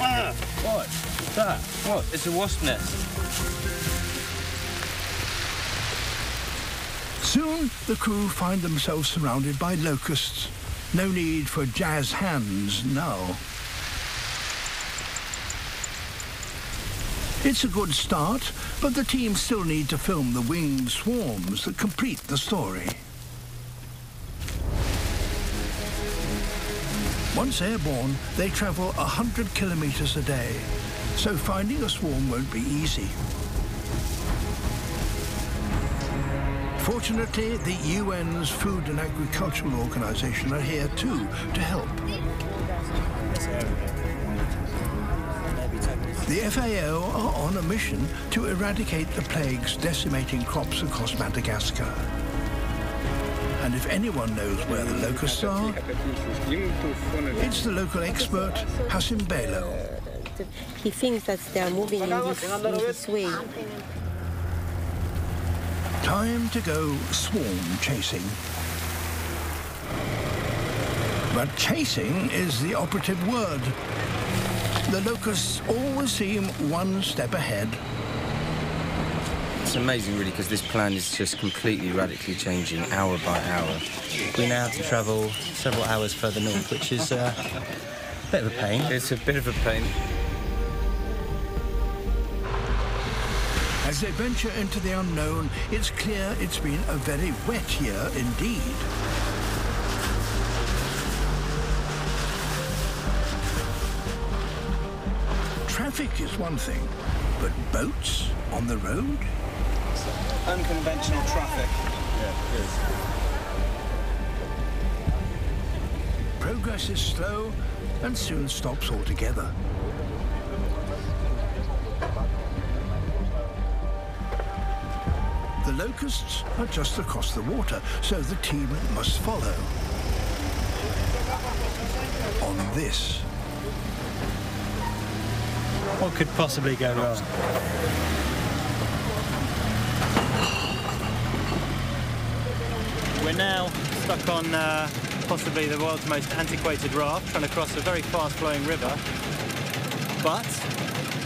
What? That? What? It's a wasp nest. Soon, the crew find themselves surrounded by locusts. No need for jazz hands now. It's a good start, but the team still need to film the winged swarms that complete the story. Once airborne, they travel 100 kilometers a day, so finding a swarm won't be easy. Fortunately, the UN's Food and Agricultural Organization are here too to help. The FAO are on a mission to eradicate the plagues decimating crops across Madagascar. And if anyone knows where the locusts are, it's the local expert, Hasim Bello. He thinks that they are moving in this way. Time to go swarm chasing. But chasing is the operative word. The locusts always seem one step ahead. It's amazing, really, because this plan is just completely radically changing hour by hour. We now have to travel several hours further north, which is a bit of a pain. It's a bit of a pain. As they venture into the unknown, it's clear it's been a very wet year indeed. Traffic is one thing, but boats on the road? Unconventional traffic. Yeah, it is. Progress is slow and soon stops altogether. The locusts are just across the water, so the team must follow. On this. What could possibly go wrong? We're now stuck on possibly the world's most antiquated raft, trying to cross a very fast-flowing river. But